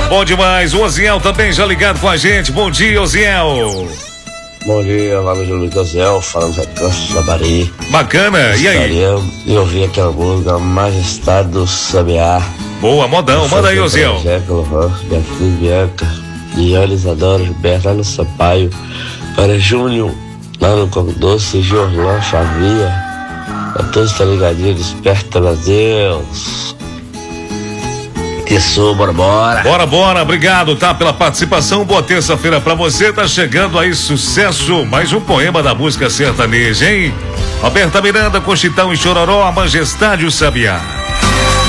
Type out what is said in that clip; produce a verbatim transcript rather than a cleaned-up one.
Bom demais. O Oziel também já ligado com a gente. Bom dia, Oziel. Bom dia, meu nome é Luiz Oziel, falando da Cancha Jabari. Bacana, e aí? Eu ouvi aquela música Majestade do Sabiá. Boa, modão, manda aí, Oziel. Beatriz Bianca, Diane Isadora, Bernardo Sampaio, para Júnior, lá no Coco Doce, Jorlan Favia. A todos estão ligadinhos, desperta a Deus. Isso, bora, bora. Bora, bora, obrigado, tá, pela participação. Boa terça-feira pra você. Tá chegando aí sucesso, mais um poema da música sertaneja, hein? Roberta Miranda, com Chitão e Chororó, a Majestade o Sabiá.